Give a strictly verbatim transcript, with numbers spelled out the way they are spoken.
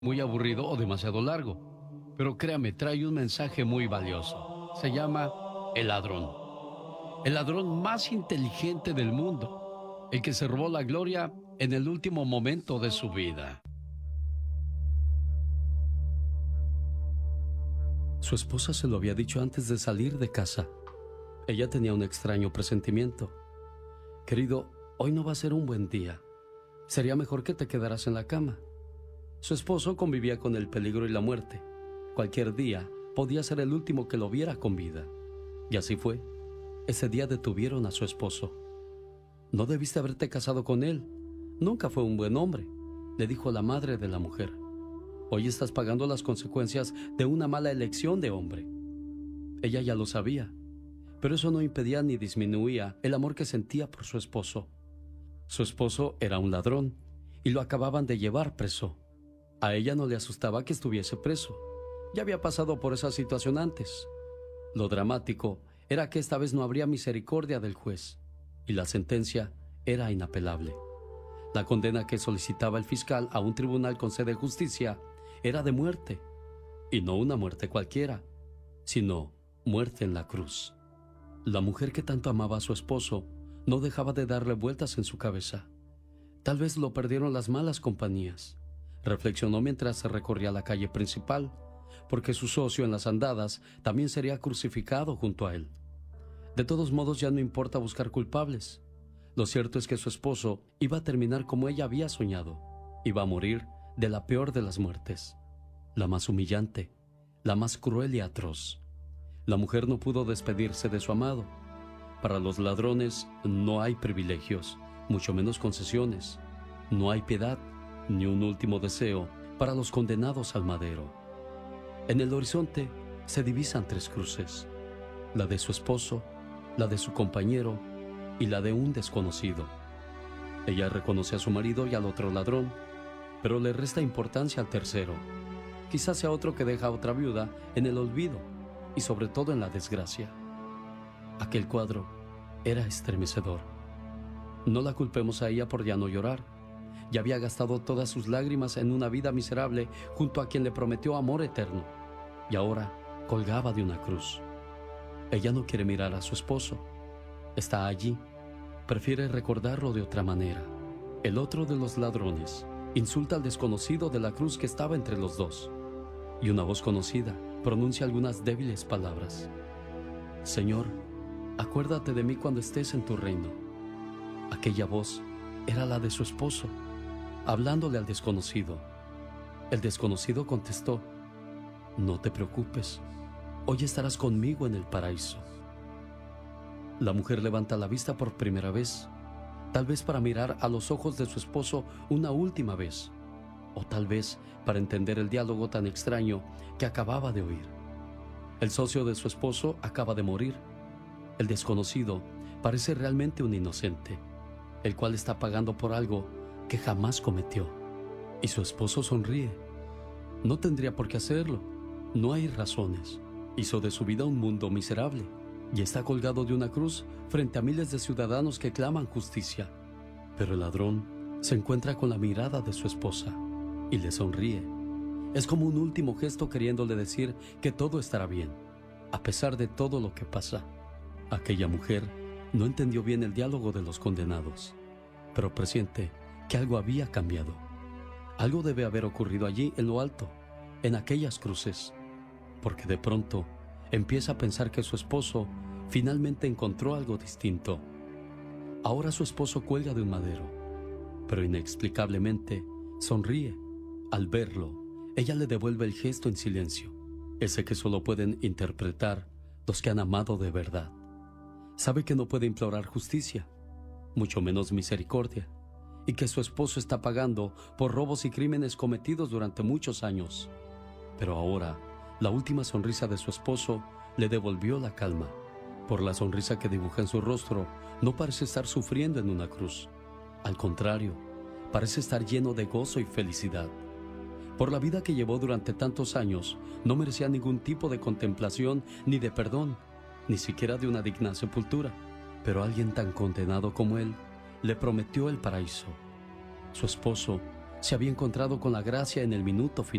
muy aburrido o demasiado largo. Pero créame, trae un mensaje muy valioso. Se llama El Ladrón. El ladrón más inteligente del mundo. El que se robó la gloria en el último momento de su vida. Su esposa se lo había dicho antes de salir de casa. Ella tenía un extraño presentimiento. Querido, hoy no va a ser un buen día. Sería mejor que te quedaras en la cama. Su esposo convivía con el peligro y la muerte. Cualquier día podía ser el último que lo viera con vida. Y así fue. Ese día detuvieron a su esposo. No debiste haberte casado con él. Nunca fue un buen hombre, le dijo la madre de la mujer. Hoy estás pagando las consecuencias de una mala elección de hombre. Ella ya lo sabía, pero eso no impedía ni disminuía el amor que sentía por su esposo. Su esposo era un ladrón y lo acababan de llevar preso. A ella no le asustaba que estuviese preso. Ya había pasado por esa situación antes. Lo dramático era que esta vez no habría misericordia del juez y la sentencia era inapelable. La condena que solicitaba el fiscal a un tribunal con sede de justicia era de muerte, y no una muerte cualquiera, sino muerte en la cruz. La mujer que tanto amaba a su esposo no dejaba de darle vueltas en su cabeza. Tal vez lo perdieron las malas compañías, reflexionó mientras se recorría la calle principal, porque su socio en las andadas también sería crucificado junto a él. De todos modos, ya no importa buscar culpables. Lo cierto es que su esposo iba a terminar como ella había soñado. Iba a morir de la peor de las muertes, la más humillante, la más cruel y atroz. La mujer no pudo despedirse de su amado. Para los ladrones no hay privilegios, mucho menos concesiones. No hay piedad, ni un último deseo para los condenados al madero. En el horizonte se divisan tres cruces, la de su esposo, la de su compañero y la de un desconocido. Ella reconoce a su marido y al otro ladrón, pero le resta importancia al tercero. Quizás sea otro que deja a otra viuda en el olvido y sobre todo en la desgracia. Aquel cuadro era estremecedor. No la culpemos a ella por ya no llorar. Ya había gastado todas sus lágrimas en una vida miserable junto a quien le prometió amor eterno, y ahora colgaba de una cruz. Ella no quiere mirar a su esposo. Está allí. Prefiere recordarlo de otra manera. El otro de los ladrones insulta al desconocido de la cruz que estaba entre los dos, y una voz conocida pronuncia algunas débiles palabras. Señor, acuérdate de mí cuando estés en tu reino. Aquella voz era la de su esposo, hablándole al desconocido. El desconocido contestó: no te preocupes, hoy estarás conmigo en el paraíso. La mujer levanta la vista por primera vez, tal vez para mirar a los ojos de su esposo una última vez, o tal vez para entender el diálogo tan extraño que acababa de oír. El socio de su esposo acaba de morir. El desconocido parece realmente un inocente, el cual está pagando por algo que jamás cometió. Y su esposo sonríe. No tendría por qué hacerlo. No hay razones. Hizo de su vida un mundo miserable y está colgado de una cruz frente a miles de ciudadanos que claman justicia. Pero el ladrón se encuentra con la mirada de su esposa y le sonríe. Es como un último gesto queriéndole decir que todo estará bien, a pesar de todo lo que pasa. Aquella mujer no entendió bien el diálogo de los condenados, pero presiente que algo había cambiado. Algo debe haber ocurrido allí en lo alto, en aquellas cruces, porque de pronto empieza a pensar que su esposo finalmente encontró algo distinto. Ahora su esposo cuelga de un madero, pero inexplicablemente sonríe. Al verlo, ella le devuelve el gesto en silencio, ese que solo pueden interpretar los que han amado de verdad. Sabe que no puede implorar justicia, mucho menos misericordia, y que su esposo está pagando por robos y crímenes cometidos durante muchos años. Pero ahora, la última sonrisa de su esposo le devolvió la calma. Por la sonrisa que dibuja en su rostro, no parece estar sufriendo en una cruz. Al contrario, parece estar lleno de gozo y felicidad. Por la vida que llevó durante tantos años, no merecía ningún tipo de contemplación ni de perdón, ni siquiera de una digna sepultura. Pero alguien tan condenado como él le prometió el paraíso. Su esposo se había encontrado con la gracia en el minuto final.